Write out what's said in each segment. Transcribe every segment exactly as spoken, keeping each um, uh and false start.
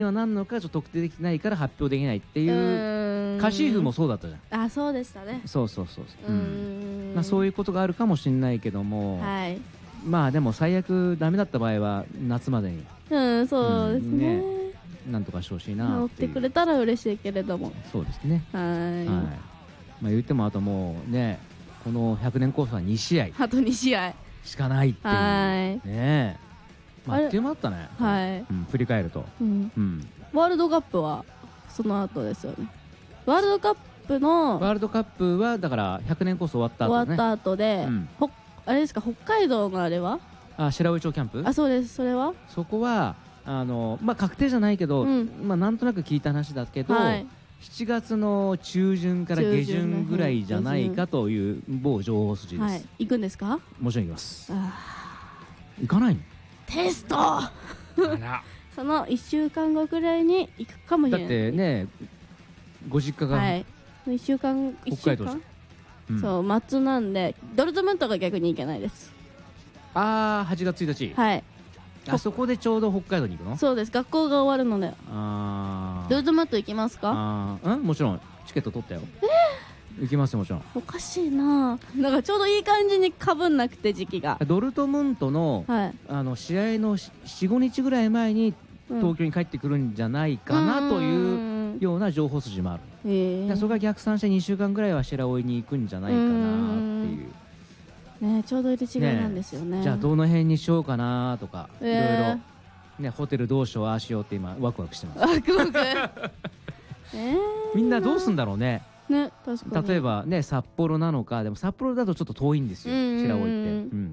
は何のかちょっと特定できてないから発表できないっていう家政婦もそうだったじゃん。 あ、そうでしたね。 そうそうそうそう、 うーん、 まあ、そういうことがあるかもしれないけども、 はい、 まあでも最悪ダメだった場合は夏までにうん、そうですね、 うんねなんとかしてほしいな治っっていう。 てくれたら嬉しいけれども。 そうですね。 はい、 はい、まあ、言ってもあともうねこのひゃくねんコースはに試合あとに試合しかないっていうはいね。まあ、あっという間だったね、 はい、 うん、振り返ると、 うんうん、 ワールドカップはその後ですよね。ワールドカップのワールドカップはだからひゃくねんコース終わった後ね。 終わった後で、 うん、 ほあれですか、北海道のあれはあ白老町キャンプ。 あ、そうです。それはそこはあの、まあ、確定じゃないけど、うん、まあ、なんとなく聞いた話だけど、はい、しちがつの中旬から下旬ぐらいじゃないかという某情報筋です、はい、 行くんですか。 もちろん行きます。行かないのテストそのいっしゅうかんごぐらいに行くかもしれない。だってねご実家が、はい、 いっしゅうかん北海道じゃん、 うん、そう末なんでドルトムントが逆に行けないです。 ああはちがつついたち、 はい、 あそこでちょうど北海道に行くの。そうです、 学校が終わるので。 あドルトムント行きますか。 あうん、もちろんチケット取ったよ。えー、行きますよもちろん。 おかしいな、なんかちょうどいい感じにかぶんなくて時期が。 ドルトムントの、はい、あの試合のよん、ごにちぐらい前に東京に帰ってくるんじゃないかなというような情報筋もある。えー、それが逆算してにしゅうかんぐらいは白老に行くんじゃないかなっていうね、ちょうど入れ違いなんですよね。 じゃあどの辺にしようかなとか、えー、いろいろ、ね、ホテルどうしようああしようって今ワクワクしてます。ワクワクえー、みんなどうすんだろうね。 ね、確かに例えばね札幌なのか。でも札幌だとちょっと遠いんですよ白老って、うん、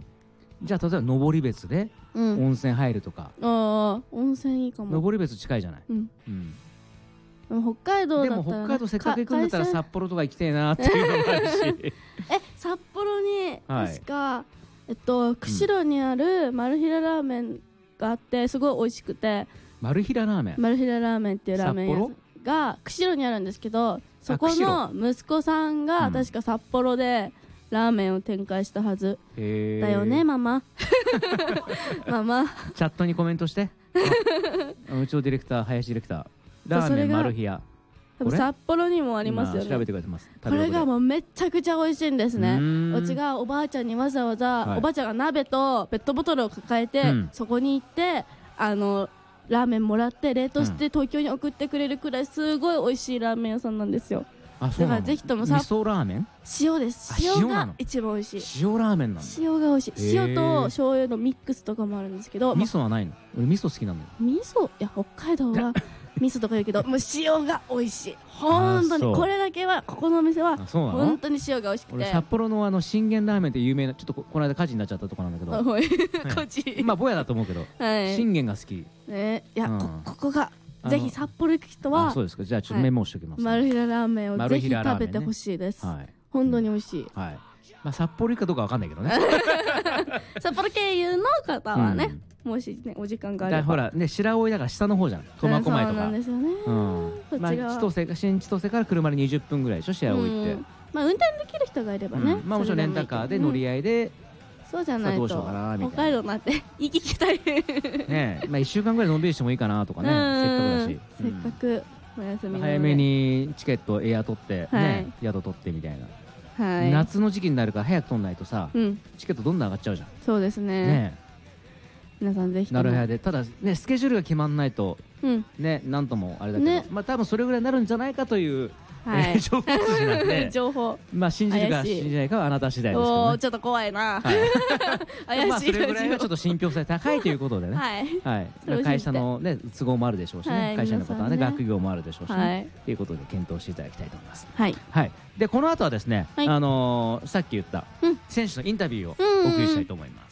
じゃあ例えば登別で温泉入るとか、 うん、ああ温泉いいかも。 登別近いじゃない、うんうん、北海道だったら、ね、 でも北海道せっかく行くんだったら札幌とか行きたいなっていうのもあるしえ札幌に確か、はい、えっと釧路にあるマルヒララーメンがあってすごい美味しくて。 マルヒララーメンマルヒララーメンっていうラーメン屋が釧路にあるんですけど、そこの息子さんが確か札幌でラーメンを展開したはずだよね、ママママチャットにコメントしてうちのディレクター林ディレクターラーメンマルヒヤ札幌にもありますよね。 調べてくれてます。 これがもうめちゃくちゃ美味しいんですね。うちがおばあちゃんにわざわざ、はい、おばあちゃんが鍋とペットボトルを抱えて、うん、そこに行ってあのラーメンもらって冷凍して東京に送ってくれるくらいすごい美味しいラーメン屋さんなんですよ。 あ、そうなの。 だからぜひとも味噌ラーメン？ 塩です。塩が一番美味しい。 塩ラーメンなの。 塩が美味しい。塩と醤油のミックスとかもあるんですけど。 味噌はないの？俺味噌好きなのよ。 味噌いや北海道は味噌とか言うけどもう塩が美味しい。本当にこれだけはここのお店は本当に塩が美味しくて。 俺札幌のあの信玄ラーメンって有名なちょっとこの間火事になっちゃったところなんだけど。火事。まあぼやだと思うけど。信玄が好き。 ねいやここが。ぜひ札幌行く人はそうですか。じゃあちょっとメモしておきます。 マルヒララーメンをぜひ食べてほしいです。本当に美味しい。 まあ札幌行くかどうかわかんないけどね。 札幌経由の方はね、もしねお時間があれば。 ほらね白老だから下の方じゃん。苫小牧とか。そうなんですよね。まあ千歳新千歳から車でにじゅっぷんぐらいでしょ白老行って。 まあ運転できる人がいればね。 まあもちろんレンタカーで乗り合いで。 そうじゃないと北海道なんて行きたいねえ、まあいっしゅうかんぐらいのんびりしてもいいかなとかね。 せっかくだしせっかくお休み早めにチケットエア取ってね宿取ってみたいな。夏の時期になるから早く取んないとさチケットどんどん上がっちゃうじゃん。 そうですね。皆さんぜひなるほど。ただねスケジュールが決まんないとねなんともあれだけどまあ多分それぐらいになるんじゃないかという情報筋なんで、 情報まあ信じるか信じないかはあなた次第ですけどね。 ちょっと怖いな。 まあそれぐらいはちょっと信憑性高いということでね。はい。会社のね都合もあるでしょうしね。会社の方はね学業もあるでしょうしね。ということで検討していただきたいと思います。はい。はい。でこの後はですね、あのさっき言った選手のインタビューをお送りしたいと思います。